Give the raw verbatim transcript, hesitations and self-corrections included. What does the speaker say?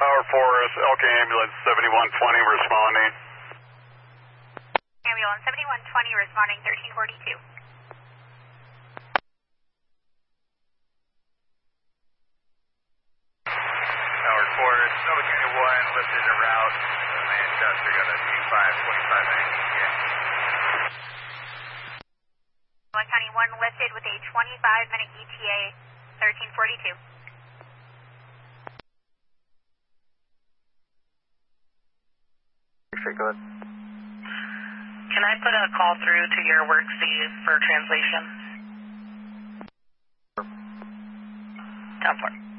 Tower Forest, Elk Ambulance seventy-one twenty responding. Ambulance seventy-one twenty responding thirteen forty-two. Tower Forest, Nova County one, lifted en route. Manchester got a two five twenty-five E T A. Nova County one lifted with a twenty-five minute E T A, thirteen forty-two. Go ahead. Can I put a call through to your work feed for translation? Down for.